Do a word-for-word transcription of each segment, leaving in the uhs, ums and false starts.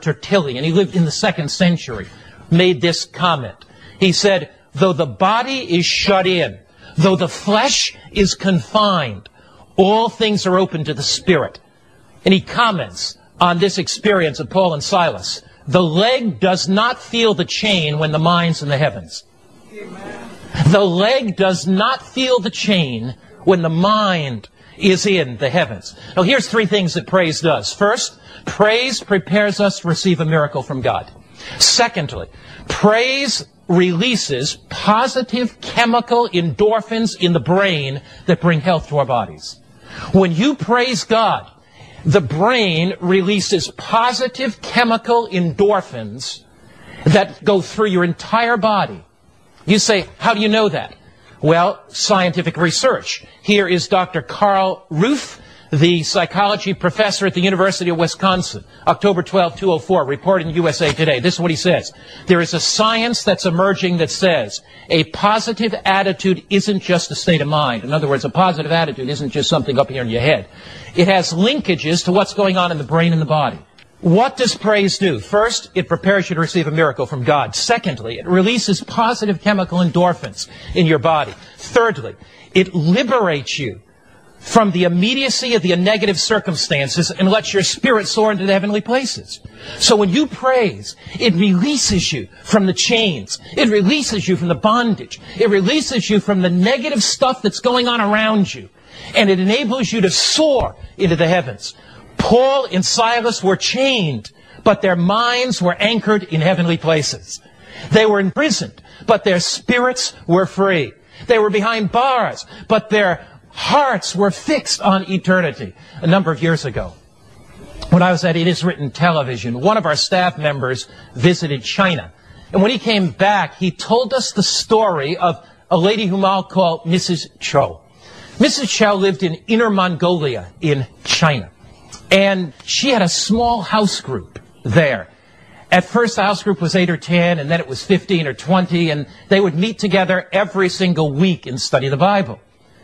Tertullian, he lived in the second century, made this comment. He said, though the body is shut in, though the flesh is confined, all things are open to the Spirit. And he comments on this experience of Paul and Silas. The leg does not feel the chain when the mind's in the heavens. Amen. The leg does not feel the chain when the mind is in the heavens. Now here's three things that praise does. First, praise prepares us to receive a miracle from God. Secondly, praise releases positive chemical endorphins in the brain that bring health to our bodies. When you praise God, the brain releases positive chemical endorphins that go through your entire body. You say, how do you know that? Well, scientific research. Here is Doctor Carl Ruth, the psychology professor at the University of Wisconsin, October twelfth, two thousand four, reported in U S A Today. This is what he says. There is a science that's emerging that says a positive attitude isn't just a state of mind. In other words, a positive attitude isn't just something up here in your head. It has linkages to what's going on in the brain and the body. What does praise do? First, it prepares you to receive a miracle from God. Secondly, it releases positive chemical endorphins in your body. Thirdly, it liberates you from the immediacy of the negative circumstances and lets your spirit soar into the heavenly places. So when you praise, it releases you from the chains. It releases you from the bondage. It releases you from the negative stuff that's going on around you. And it enables you to soar into the heavens. Paul and Silas were chained, but their minds were anchored in heavenly places. They were imprisoned, but their spirits were free. They were behind bars, but their hearts were fixed on eternity. A number of years ago, when I was at It Is Written Television, one of our staff members visited China. And when he came back, he told us the story of a lady whom I'll call Missus Cho. Missus Cho lived in Inner Mongolia in China. And she had a small house group there. At first, the house group was eight or ten, and then it was fifteen or twenty, and they would meet together every single week and study the Bible.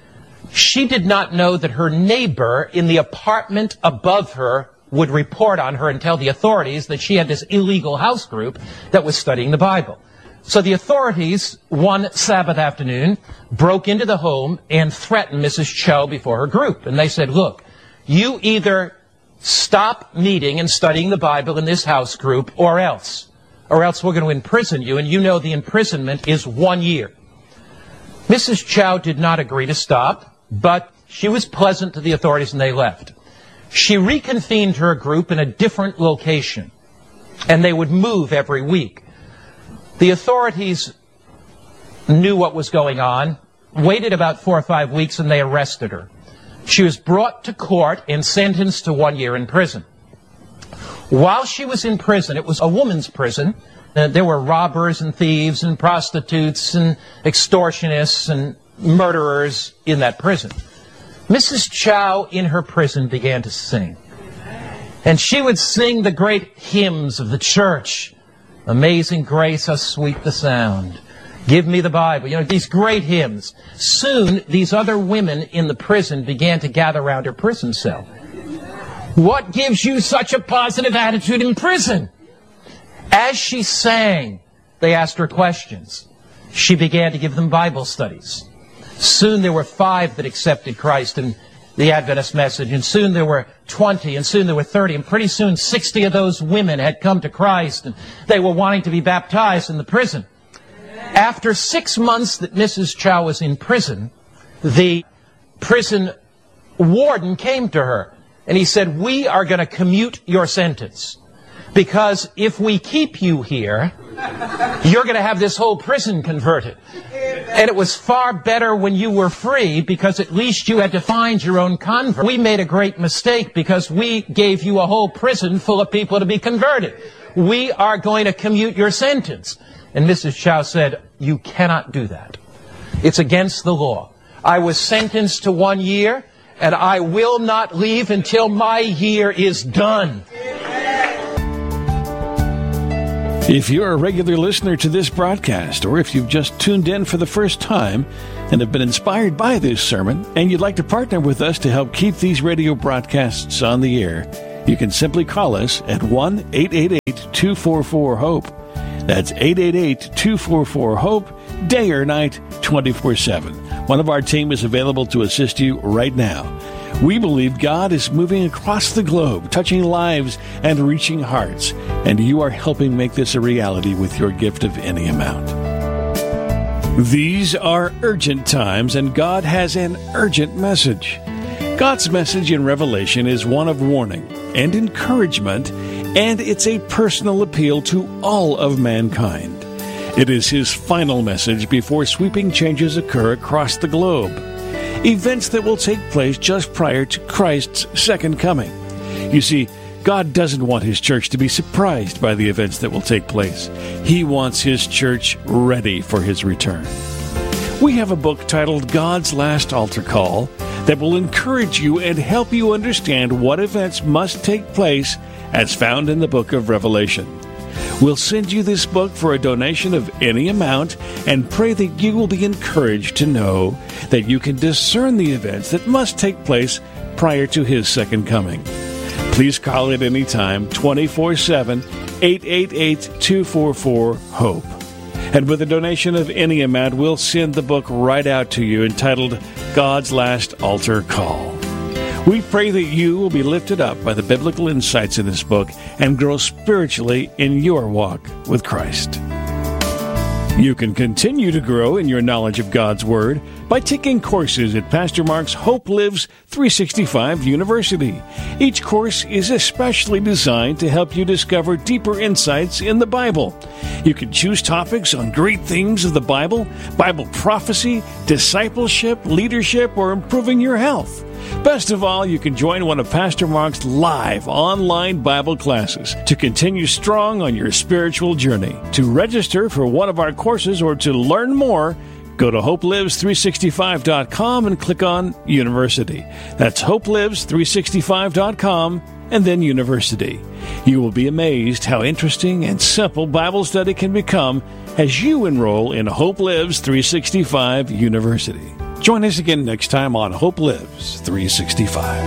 She did not know that her neighbor in the apartment above her would report on her and tell the authorities that she had this illegal house group that was studying the Bible. So the authorities, one Sabbath afternoon, broke into the home and threatened Missus Cho before her group. And they said, look, you either stop meeting and studying the Bible in this house group, or else. Or else we're going to imprison you, and you know the imprisonment is one year. Missus Cho did not agree to stop, but she was pleasant to the authorities and they left. She reconvened her group in a different location, and they would move every week. The authorities knew what was going on, waited about four or five weeks, and they arrested her. She was brought to court and sentenced to one year in prison. While she was in prison, it was a woman's prison. Uh, there were robbers and thieves and prostitutes and extortionists and murderers in that prison. Missus Cho in her prison began to sing. And she would sing the great hymns of the church. Amazing grace, how sweet the sound. Give me the Bible. You know, these great hymns. Soon, these other women in the prison began to gather around her prison cell. What gives you such a positive attitude in prison? As she sang, they asked her questions. She began to give them Bible studies. Soon there were five that accepted Christ in the Adventist message, and soon there were twenty, and soon there were thirty, and pretty soon sixty of those women had come to Christ, and they were wanting to be baptized in the prison. After six months that Missus Cho was in prison, the prison warden came to her, and he said, we are going to commute your sentence, because if we keep you here, you're going to have this whole prison converted. And it was far better when you were free, because at least you had to find your own convert. We made a great mistake because we gave you a whole prison full of people to be converted. We are going to commute your sentence. And Missus Cho said, you cannot do that. It's against the law. I was sentenced to one year, and I will not leave until my year is done. If you're a regular listener to this broadcast, or if you've just tuned in for the first time and have been inspired by this sermon, and you'd like to partner with us to help keep these radio broadcasts on the air, you can simply call us at one eight eight eight two four four, HOPE. That's eight eight eight, two four four, HOPE, day or night, twenty-four seven. One of our team is available to assist you right now. We believe God is moving across the globe, touching lives and reaching hearts, and you are helping make this a reality with your gift of any amount. These are urgent times, and God has an urgent message. God's message in Revelation is one of warning and encouragement, and it's a personal appeal to all of mankind. It is His final message before sweeping changes occur across the globe. Events that will take place just prior to Christ's second coming. You see, God doesn't want His church to be surprised by the events that will take place. He wants His church ready for His return. We have a book titled God's Last Altar Call that will encourage you and help you understand what events must take place as found in the book of Revelation. We'll send you this book for a donation of any amount and pray that you will be encouraged to know that you can discern the events that must take place prior to His second coming. Please call at any time, twenty-four seven, eight eight eight, two four four, HOPE. And with a donation of any amount, we'll send the book right out to you entitled God's Last Altar Call. We pray that you will be lifted up by the biblical insights in this book and grow spiritually in your walk with Christ. You can continue to grow in your knowledge of God's Word by taking courses at Pastor Mark's Hope Lives three sixty-five University. Each course is especially designed to help you discover deeper insights in the Bible. You can choose topics on great themes of the Bible, Bible prophecy, discipleship, leadership, or improving your health. Best of all, you can join one of Pastor Mark's live online Bible classes to continue strong on your spiritual journey. To register for one of our courses or to learn more, go to hope lives three sixty-five dot com and click on University. That's hope lives three sixty-five dot com and then University. You will be amazed how interesting and simple Bible study can become as you enroll in Hope Lives three sixty-five University. Join us again next time on Hope Lives three sixty-five.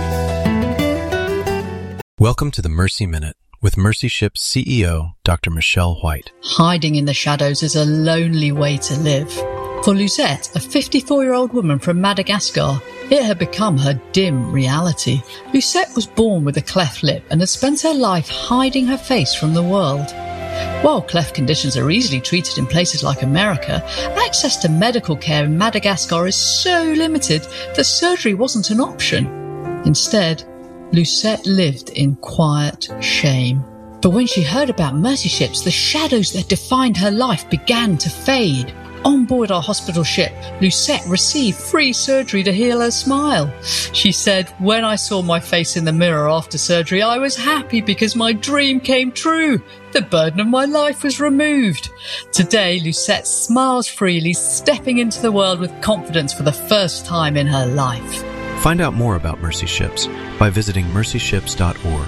Welcome to the Mercy Minute with Mercy Ship's C E O, Doctor Michelle White. Hiding in the shadows is a lonely way to live. For Lucette, a fifty-four-year-old woman from Madagascar, it had become her dim reality. Lucette was born with a cleft lip and has spent her life hiding her face from the world. While cleft conditions are easily treated in places like America, access to medical care in Madagascar is so limited that surgery wasn't an option. Instead, Lucette lived in quiet shame. But when she heard about Mercy Ships, the shadows that defined her life began to fade. On board our hospital ship, Lucette received free surgery to heal her smile. She said, "When I saw my face in the mirror after surgery, I was happy because my dream came true. The burden of my life was removed." Today, Lucette smiles freely, stepping into the world with confidence for the first time in her life. Find out more about Mercy Ships by visiting mercy ships dot org.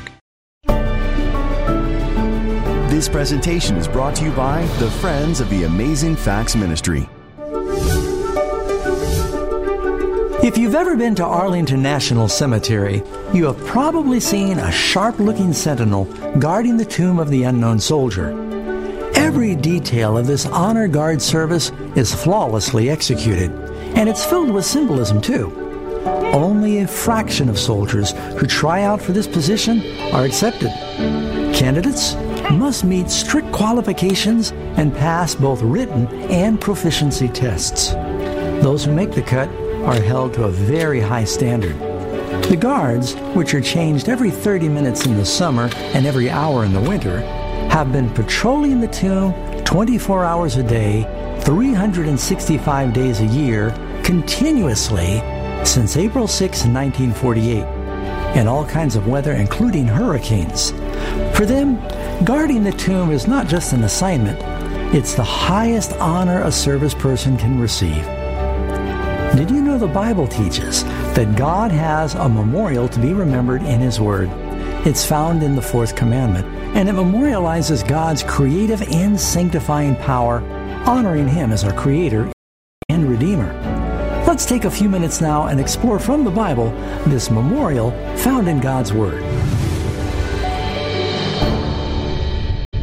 This presentation is brought to you by the Friends of the Amazing Facts Ministry. If you've ever been to Arlington National Cemetery, you have probably seen a sharp-looking sentinel guarding the tomb of the unknown soldier. Every detail of this honor guard service is flawlessly executed, and it's filled with symbolism too. Only a fraction of soldiers who try out for this position are accepted. Candidates must meet strict qualifications and pass both written and proficiency tests. Those who make the cut are held to a very high standard. The guards, which are changed every thirty minutes in the summer and every hour in the winter, have been patrolling the tomb twenty-four hours a day, three hundred sixty-five days a year, continuously since April sixth, nineteen forty-eight, in all kinds of weather, including hurricanes. For them, guarding the tomb is not just an assignment, it's the highest honor a service person can receive. Did you know the Bible teaches that God has a memorial to be remembered in His Word? It's found in the fourth commandment, and it memorializes God's creative and sanctifying power, honoring Him as our Creator and Redeemer. Let's take a few minutes now and explore from the Bible this memorial found in God's Word.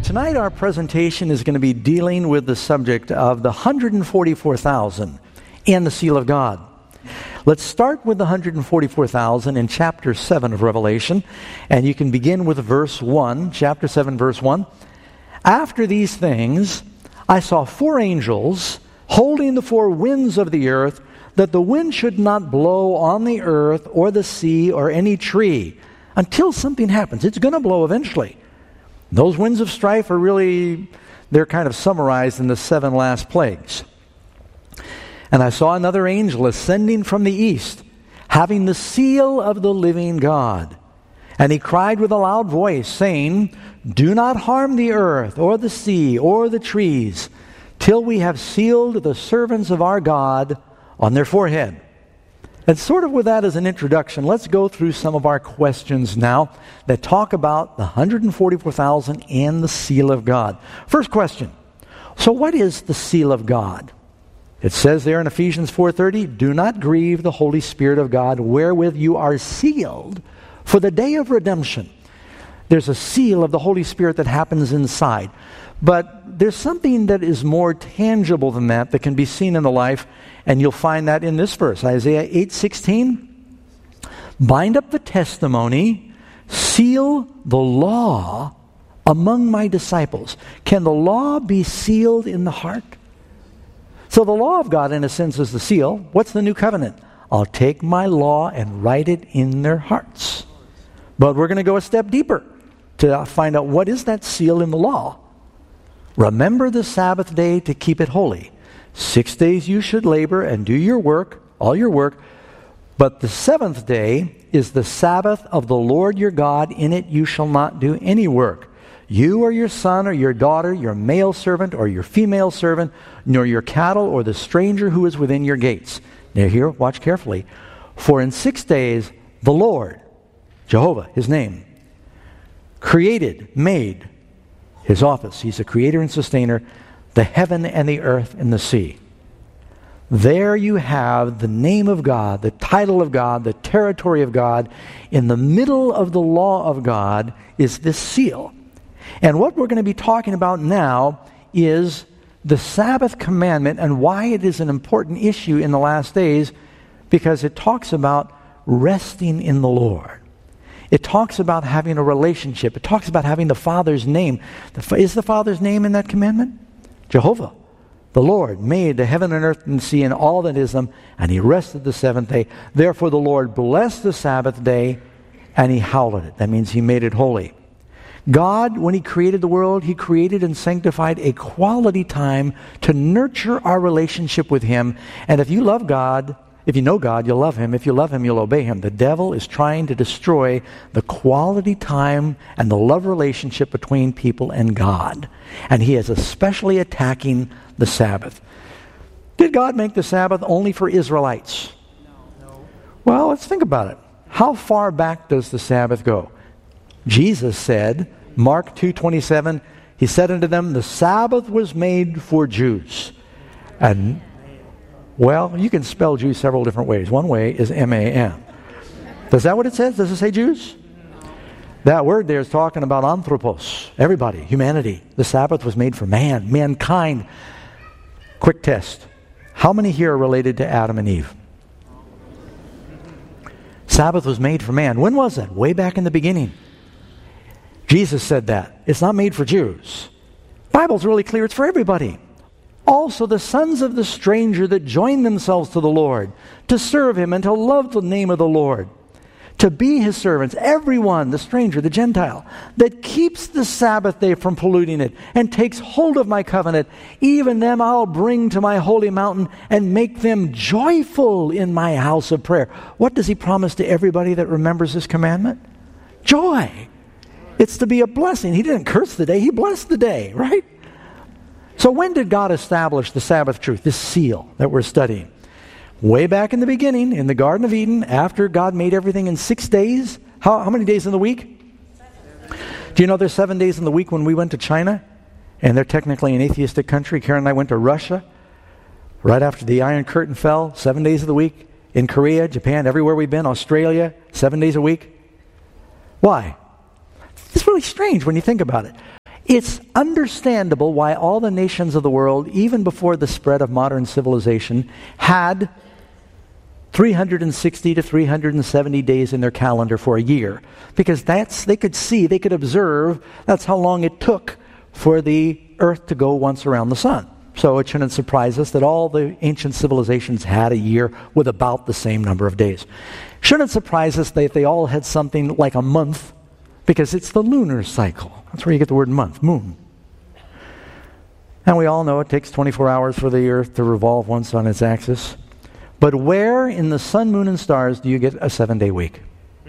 tonight our presentation is going to be dealing with the subject of the one hundred forty-four thousand and the seal of God. Let's start with the one hundred forty-four thousand in chapter seven of Revelation, and you can begin with verse one, chapter seven, verse one. After these things, I saw four angels holding the four winds of the earth, that the wind should not blow on the earth or the sea or any tree until something happens. It's going to blow eventually. Those winds of strife are really, they're kind of summarized in the seven last plagues. And I saw another angel ascending from the east, having the seal of the living God. And he cried with a loud voice, saying, do not harm the earth or the sea or the trees, till we have sealed the servants of our God on their forehead. And sort of with that as an introduction, let's go through some of our questions now that talk about the one hundred forty-four thousand and the seal of God. First question, so what is the seal of God? It says there in Ephesians four thirty, do not grieve the Holy Spirit of God, wherewith you are sealed for the day of redemption. There's a seal of the Holy Spirit that happens inside. But there's something that is more tangible than that that can be seen in the life, and you'll find that in this verse, Isaiah eight sixteen. Bind up the testimony, seal the law among my disciples. Can the law be sealed in the heart? So the law of God, in a sense, is the seal. What's the new covenant? I'll take my law and write it in their hearts. But we're going to go a step deeper to find out what is that seal in the law. Remember the Sabbath day to keep it holy. Six days you should labor and do your work, all your work. But the seventh day is the Sabbath of the Lord your God. In it you shall not do any work. You or your son or your daughter, your male servant or your female servant, nor your cattle or the stranger who is within your gates. Now here, watch carefully. For in six days the Lord, Jehovah, his name, created, made, his office. He's a creator and sustainer, the heaven and the earth and the sea. There you have the name of God, the title of God, the territory of God. In the middle of the law of God is this seal. And what we're going to be talking about now is the Sabbath commandment and why it is an important issue in the last days, because it talks about resting in the Lord. It talks about having a relationship. It talks about having the Father's name. Is the Father's name in that commandment? Jehovah. The Lord made the heaven and earth and sea and all that is them, and he rested the seventh day. Therefore the Lord blessed the Sabbath day, and he hallowed it. That means he made it holy. God, when he created the world, he created and sanctified a quality time to nurture our relationship with him. And if you love God, if you know God, you'll love him. If you love him, you'll obey him. The devil is trying to destroy the quality time and the love relationship between people and God. And he is especially attacking the Sabbath. Did God make the Sabbath only for Israelites? No. Well, let's think about it. How far back does the Sabbath go? Jesus said, Mark two twenty-seven, he said unto them, the Sabbath was made for Jews. And, well, you can spell Jews several different ways. One way is M A N. Is that what it says? Does it say Jews? That word there is talking about anthropos, everybody, humanity. The Sabbath was made for man, mankind. Quick test. How many here are related to Adam and Eve? Sabbath was made for man. When was that? Way back in the beginning. Jesus said that. It's not made for Jews. The Bible's really clear. It's for everybody. Also the sons of the stranger that join themselves to the Lord, to serve him and to love the name of the Lord, to be his servants, everyone, the stranger, the Gentile, that keeps the Sabbath day from polluting it and takes hold of my covenant, even them I'll bring to my holy mountain and make them joyful in my house of prayer. What does he promise to everybody that remembers this commandment? Joy. It's to be a blessing. He didn't curse the day, he blessed the day, right? So when did God establish the Sabbath truth, this seal that we're studying? Way back in the beginning, in the Garden of Eden, after God made everything in six days. How, how many days in the week? Do you know there's seven days in the week when we went to China? And they're technically an atheistic country. Karen and I went to Russia right after the Iron Curtain fell, seven days of the week. In Korea, Japan, everywhere we've been, Australia, seven days a week. Why? It's really strange when you think about it. It's understandable why all the nations of the world, even before the spread of modern civilization, had three hundred sixty to three hundred seventy days in their calendar for a year. Because that's, they could see, they could observe, that's how long it took for the earth to go once around the sun. So it shouldn't surprise us that all the ancient civilizations had a year with about the same number of days. Shouldn't surprise us that they all had something like a month, because it's the lunar cycle. That's where you get the word month, moon. And we all know it takes twenty-four hours for the earth to revolve once on its axis. But where in the sun, moon, and stars do you get a seven-day week?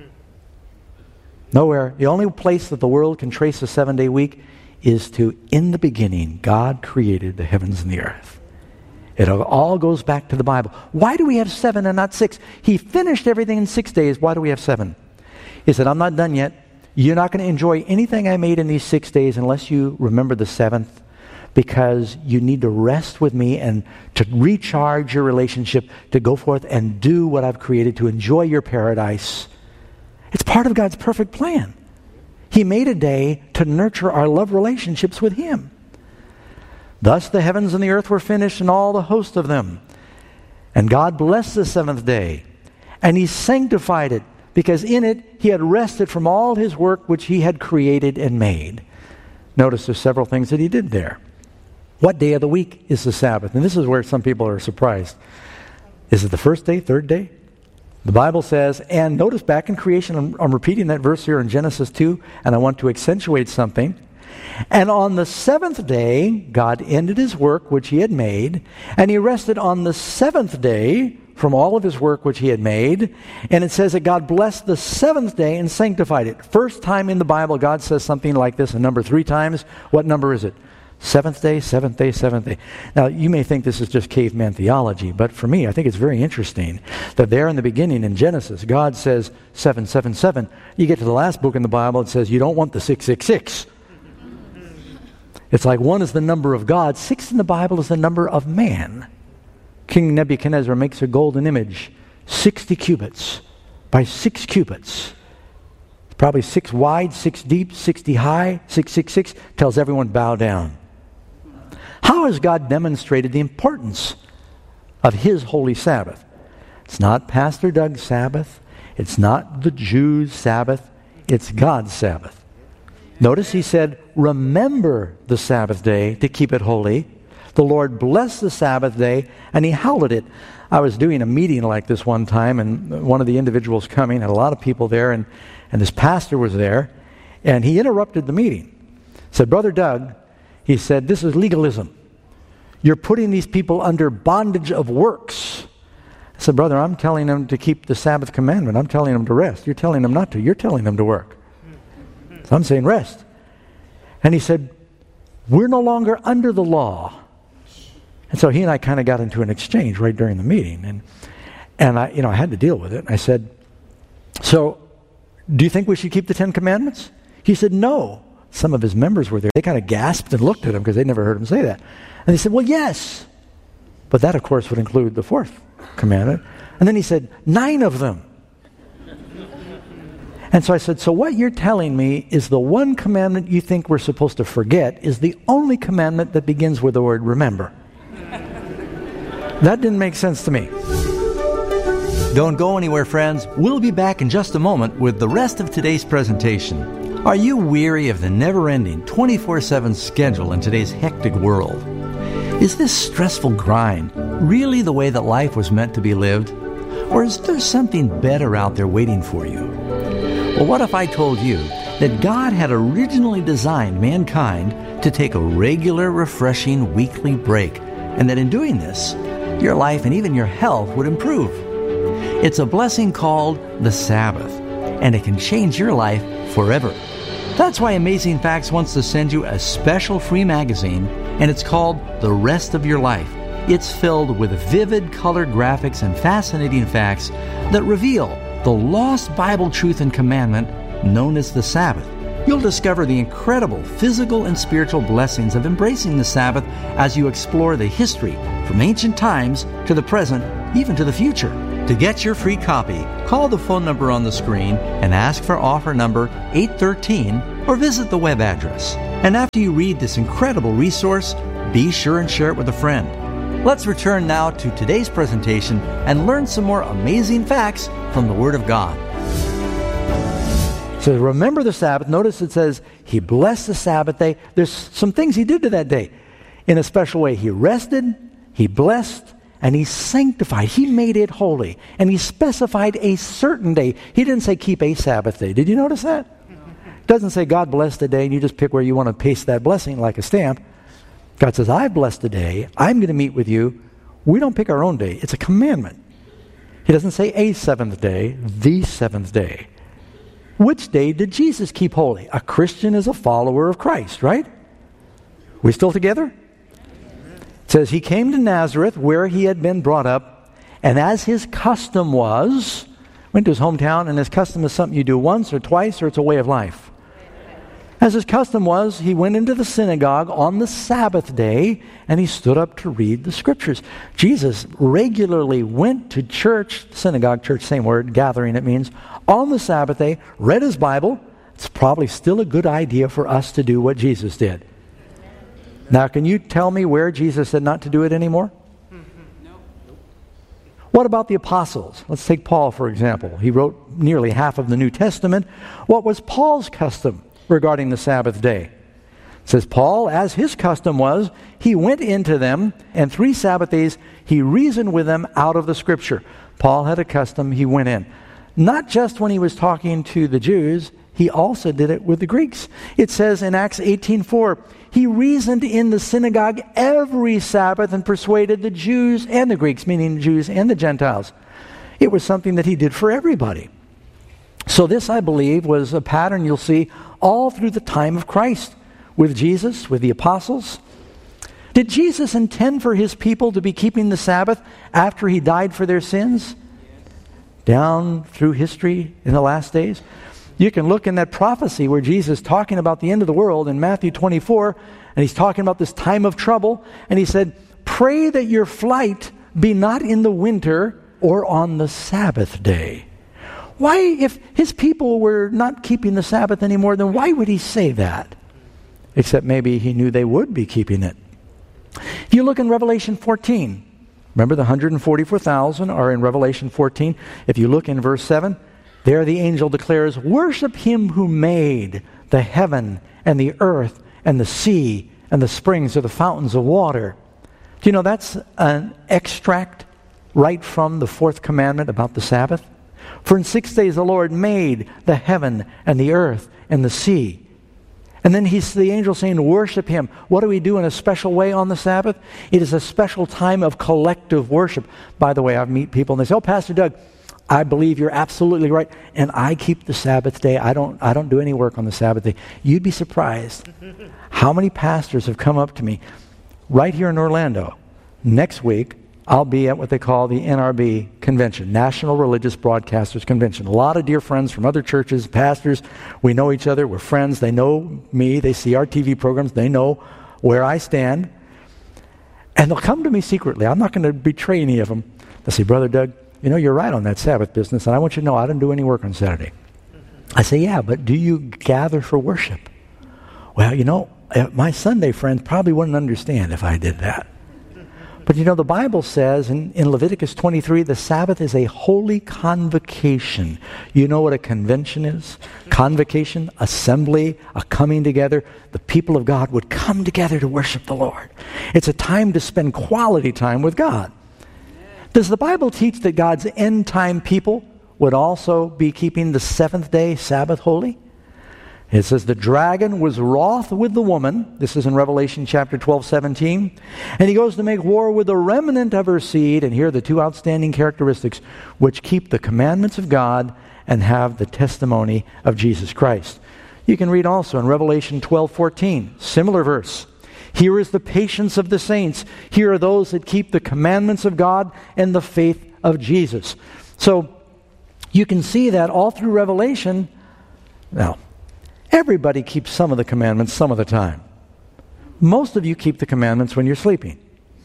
Nowhere. The only place that the world can trace a seven-day week is to, in the beginning, God created the heavens and the earth. It all goes back to the Bible. Why do we have seven and not six? He finished everything in six days. Why do we have seven? He said, I'm not done yet. You're not going to enjoy anything I made in these six days unless you remember the seventh, because you need to rest with me and to recharge your relationship, to go forth and do what I've created, to enjoy your paradise. It's part of God's perfect plan. He made a day to nurture our love relationships with Him. Thus the heavens and the earth were finished and all the host of them. And God blessed the seventh day, and He sanctified it, because in it He had rested from all His work which He had created and made. Notice there's several things that He did there. What day of the week is the Sabbath? And this is where some people are surprised. Is it the first day, third day? The Bible says, and notice back in creation, I'm, I'm repeating that verse here in Genesis two, and I want to accentuate something. And on the seventh day, God ended His work which He had made, and He rested on the seventh day from all of His work which He had made. And it says that God blessed the seventh day and sanctified it. First time in the Bible God says something like this, a number three times. What number is it? Seventh day, seventh day, seventh day. Now, you may think this is just caveman theology, but for me, I think it's very interesting that there in the beginning in Genesis, God says seven, seven, seven. You get to the last book in the Bible, it says you don't want the six, six, six. It's like one is the number of God. Six in the Bible is the number of man. King Nebuchadnezzar makes a golden image, sixty cubits by six cubits. Probably six wide, six deep, sixty high, six, six, six. Tells everyone, bow down. How has God demonstrated the importance of His holy Sabbath? It's not Pastor Doug's Sabbath. It's not the Jews' Sabbath. It's God's Sabbath. Notice He said, remember the Sabbath day to keep it holy. The Lord blessed the Sabbath day, and He hallowed it. I was doing a meeting like this one time, and one of the individuals coming, had a lot of people there, and, and this pastor was there, and he interrupted the meeting. Said, Brother Doug, he said, this is legalism. You're putting these people under bondage of works. I said, brother, I'm telling them to keep the Sabbath commandment. I'm telling them to rest. You're telling them not to. You're telling them to work. So I'm saying rest. And he said, we're no longer under the law. And so he and I kind of got into an exchange right during the meeting. And and I, you know, I had to deal with it. I said, so do you think we should keep the Ten Commandments? He said, no. Some of his members were there. They kind of gasped and looked at him because they'd never heard him say that. And they said, well, yes. But that, of course, would include the fourth commandment. And then he said, nine of them. And so I said, so what you're telling me is the one commandment you think we're supposed to forget is the only commandment that begins with the word remember. That didn't make sense to me. Don't go anywhere, friends. We'll be back in just a moment with the rest of today's presentation. Are you weary of the never-ending twenty-four seven schedule in today's hectic world? Is this stressful grind really the way that life was meant to be lived? Or is there something better out there waiting for you? Well, what if I told you that God had originally designed mankind to take a regular, refreshing weekly break, and that in doing this, your life and even your health would improve? It's a blessing called the Sabbath, and it can change your life forever. That's why Amazing Facts wants to send you a special free magazine, and it's called The Rest of Your Life. It's filled with vivid colored graphics and fascinating facts that reveal the lost Bible truth and commandment known as the Sabbath. You'll discover the incredible physical and spiritual blessings of embracing the Sabbath as you explore the history from ancient times to the present, even to the future. To get your free copy, call the phone number on the screen and ask for offer number eight one three, or visit the web address. And after you read this incredible resource, be sure and share it with a friend. Let's return now to today's presentation and learn some more amazing facts from the Word of God. So remember the Sabbath. Notice it says he blessed the Sabbath day. There's some things he did to that day in a special way. He rested, he blessed, and he sanctified. He made it holy. And he specified a certain day. He didn't say keep a Sabbath day. Did you notice that? It doesn't say God blessed the day and you just pick where you want to paste that blessing like a stamp. God says, I've blessed the day. I'm going to meet with you. We don't pick our own day. It's a commandment. He doesn't say a seventh day, the seventh day. Which day did Jesus keep holy? A Christian is a follower of Christ, right? We still together? It says he came to Nazareth where he had been brought up, and as his custom was, went to his hometown, and his custom is something you do once or twice, or it's a way of life. As his custom was, he went into the synagogue on the Sabbath day, and he stood up to read the Scriptures. Jesus regularly went to church, synagogue, church, same word, gathering it means, on the Sabbath day, read his Bible. It's probably still a good idea for us to do what Jesus did. Now, can you tell me where Jesus said not to do it anymore? What about the apostles? Let's take Paul, for example. He wrote nearly half of the New Testament. What was Paul's custom regarding the Sabbath day? It says, Paul, as his custom was, he went into them, and three Sabbath days he reasoned with them out of the Scripture. Paul had a custom, he went in. Not just when he was talking to the Jews, he also did it with the Greeks. It says in Acts eighteen four, he reasoned in the synagogue every Sabbath and persuaded the Jews and the Greeks, meaning the Jews and the Gentiles. It was something that he did for everybody. So this, I believe, was a pattern you'll see all through the time of Christ, with Jesus, with the apostles. Did Jesus intend for his people to be keeping the Sabbath after he died for their sins? Down through history in the last days. You can look in that prophecy where Jesus is talking about the end of the world in Matthew twenty-four, and he's talking about this time of trouble, and he said, pray that your flight be not in the winter or on the Sabbath day. Why, if his people were not keeping the Sabbath anymore, then why would he say that? Except maybe he knew they would be keeping it. If you look in Revelation fourteen, remember the one hundred forty-four thousand are in Revelation fourteen. If you look in verse seven, there the angel declares, worship him who made the heaven and the earth and the sea and the springs or the fountains of water. Do you know that's an extract right from the fourth commandment about the Sabbath? For in six days the Lord made the heaven and the earth and the sea. And then he's the angel saying, worship him. What do we do in a special way on the Sabbath? It is a special time of collective worship. By the way, I meet people and they say, oh, Pastor Doug, I believe you're absolutely right, and I keep the Sabbath day. I don't I don't do any work on the Sabbath day. You'd be surprised how many pastors have come up to me right here in Orlando. Next week, I'll be at what they call the N R B convention, National Religious Broadcasters Convention. A lot of dear friends from other churches, pastors. We know each other. We're friends. They know me. They see our T V programs. They know where I stand. And they'll come to me secretly. I'm not going to betray any of them. They'll say, Brother Doug, you know, you're right on that Sabbath business, and I want you to know I don't do any work on Saturday. I say, yeah, but do you gather for worship? Well, you know, my Sunday friends probably wouldn't understand if I did that. But you know, the Bible says in, in Leviticus twenty-three, the Sabbath is a holy convocation. You know what a convention is? Convocation, assembly, a coming together. The people of God would come together to worship the Lord. It's a time to spend quality time with God. Does the Bible teach that God's end-time people would also be keeping the seventh day Sabbath holy? It says, the dragon was wroth with the woman. This is in Revelation chapter twelve, seventeen. And he goes to make war with the remnant of her seed. And here are the two outstanding characteristics which keep the commandments of God and have the testimony of Jesus Christ. You can read also in Revelation twelve, fourteen, similar verse. Here is the patience of the saints. Here are those that keep the commandments of God and the faith of Jesus. So you can see that all through Revelation. Now, everybody keeps some of the commandments some of the time. Most of you keep the commandments when you're sleeping.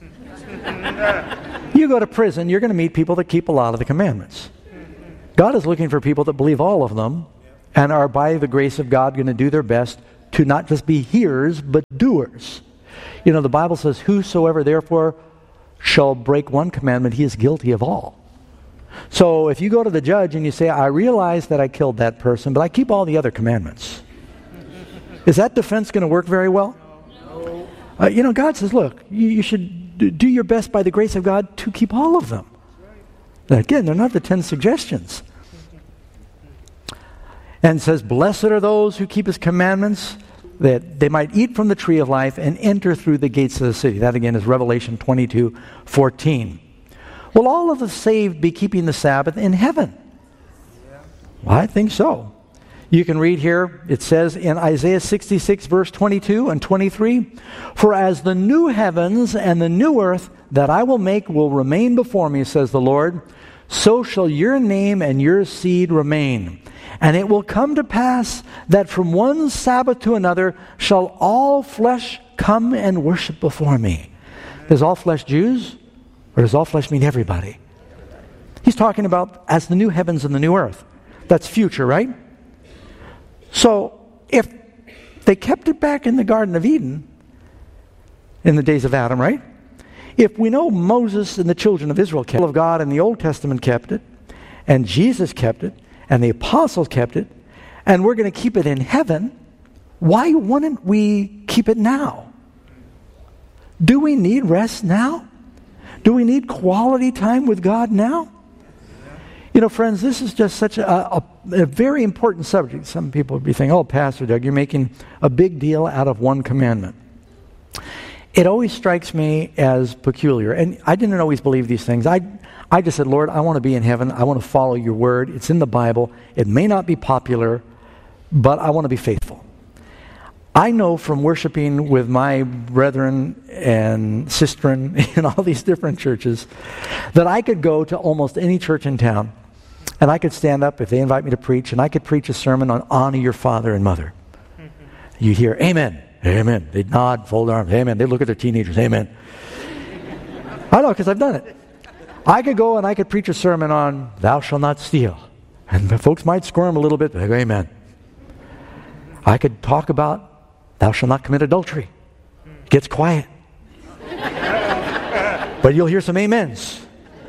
You go to prison, you're going to meet people that keep a lot of the commandments. God is looking for people that believe all of them and are by the grace of God going to do their best to not just be hearers, but doers. You know, the Bible says, whosoever therefore shall break one commandment, he is guilty of all. So if you go to the judge and you say, I realize that I killed that person, but I keep all the other commandments, is that defense going to work very well? No. Uh, you know, God says, look, you, you should d- do your best by the grace of God to keep all of them. Now, again, they're not the ten suggestions. And says, blessed are those who keep his commandments, that they might eat from the tree of life and enter through the gates of the city. That again is Revelation twenty-two fourteen. Will all of the saved be keeping the Sabbath in heaven? Yeah. Well, I think so. You can read here, it says in Isaiah sixty-six verse twenty-two and twenty-three, for as the new heavens and the new earth that I will make will remain before me, says the Lord, so shall your name and your seed remain. And it will come to pass that from one Sabbath to another shall all flesh come and worship before me. Does all flesh Jews? Or does all flesh mean everybody? He's talking about as the new heavens and the new earth. That's future, right? So, if they kept it back in the Garden of Eden, in the days of Adam, right? If we know Moses and the children of Israel kept it, of God in the Old Testament kept it, and Jesus kept it, and the apostles kept it, and we're going to keep it in heaven, why wouldn't we keep it now? Do we need rest now? Do we need quality time with God now? You know, friends, this is just such a, a, a very important subject. Some people would be thinking, oh, Pastor Doug, you're making a big deal out of one commandment. It always strikes me as peculiar. And I didn't always believe these things. I I just said, Lord, I want to be in heaven. I want to follow your word. It's in the Bible. It may not be popular, but I want to be faithful. I know from worshiping with my brethren and sistren in all these different churches that I could go to almost any church in town and I could stand up if they invite me to preach, and I could preach a sermon on honor your father and mother. You'd hear, amen, amen. They'd nod, fold arms, amen. They'd look at their teenagers, amen. I know, because I've done it. I could go and I could preach a sermon on thou shalt not steal. And the folks might squirm a little bit, but they go, amen. I could talk about thou shalt not commit adultery. It gets quiet. But you'll hear some amens.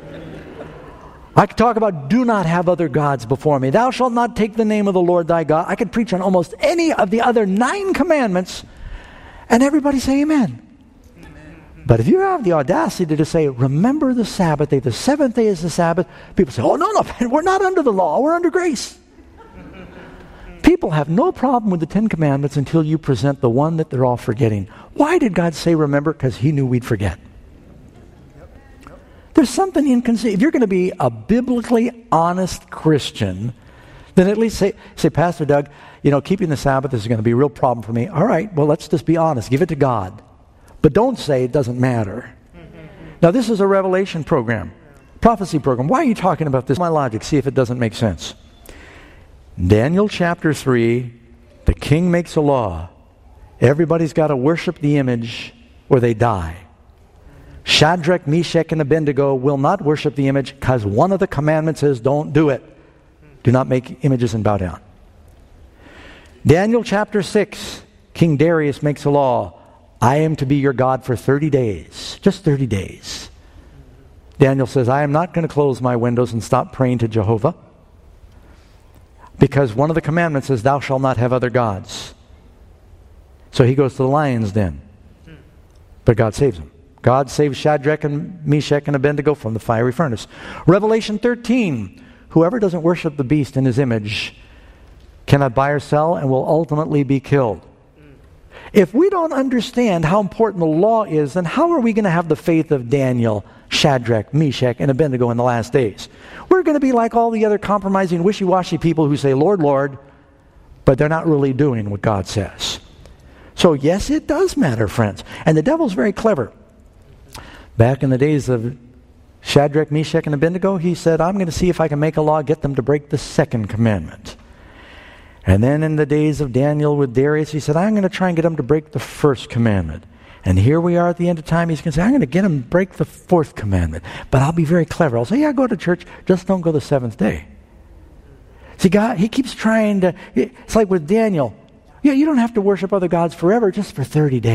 I could talk about do not have other gods before me. Thou shalt not take the name of the Lord thy God. I could preach on almost any of the other nine commandments, and everybody say amen. But if you have the audacity to say, remember the Sabbath day, the seventh day is the Sabbath, people say, oh, no, no, we're not under the law, we're under grace. People have no problem with the Ten Commandments until you present the one that they're all forgetting. Why did God say remember? Because he knew we'd forget. There's something inconsistent. If you're going to be a biblically honest Christian, then at least say, say, Pastor Doug, you know, keeping the Sabbath is going to be a real problem for me. All right, well, let's just be honest. Give it to God. But don't say it doesn't matter. Now, this is a revelation program, prophecy program. Why are you talking about this? My logic, see if it doesn't make sense. Daniel chapter three, the king makes a law. Everybody's got to worship the image or they die. Shadrach, Meshach, and Abednego will not worship the image because one of the commandments is don't do it. Do not make images and bow down. Daniel chapter six, King Darius makes a law. I am to be your God for thirty days. Just thirty days. Daniel says, I am not going to close my windows and stop praying to Jehovah, because one of the commandments is thou shalt not have other gods. So he goes to the lion's den. But God saves him. God saves Shadrach and Meshach and Abednego from the fiery furnace. Revelation thirteen, whoever doesn't worship the beast in his image cannot buy or sell and will ultimately be killed. If we don't understand how important the law is, then how are we going to have the faith of Daniel, Shadrach, Meshach, and Abednego in the last days? We're going to be like all the other compromising, wishy-washy people who say, Lord, Lord, but they're not really doing what God says. So yes, it does matter, friends. And the devil's very clever. Back in the days of Shadrach, Meshach, and Abednego, he said, I'm going to see if I can make a law, get them to break the second commandment. And then in the days of Daniel with Darius, he said, I'm going to try and get them to break the first commandment. And here we are at the end of time. He's going to say, I'm going to get them to break the fourth commandment. But I'll be very clever. I'll say, yeah, go to church. Just don't go the seventh day. See, God, he keeps trying to, it's like with Daniel. Yeah, you don't have to worship other gods forever, just for thirty days.